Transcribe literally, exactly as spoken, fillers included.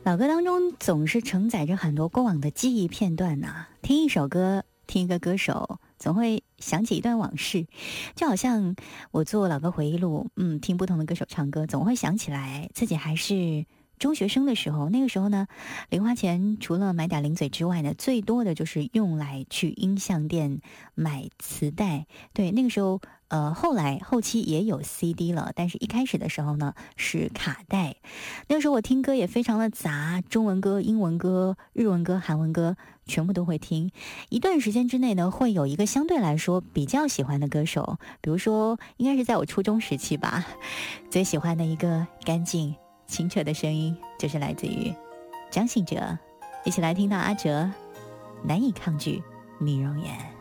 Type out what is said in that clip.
老歌当中总是承载着很多过往的记忆片段呐、啊。听一首歌，听一个歌手，总会想起一段往事。就好像我做老歌回忆录，嗯，听不同的歌手唱歌，总会想起来自己还是中学生的时候。那个时候呢，零花钱除了买点零嘴之外呢，最多的就是用来去音像店买磁带。对，那个时候呃，后来后期也有 C D 了，但是一开始的时候呢是卡带。那个时候我听歌也非常的杂，中文歌、英文歌、日文歌、韩文歌全部都会听。一段时间之内呢，会有一个相对来说比较喜欢的歌手，比如说应该是在我初中时期吧，最喜欢的一个干净清澈的声音就是来自于张信哲。一起来听到阿哲难以抗拒迷容眼。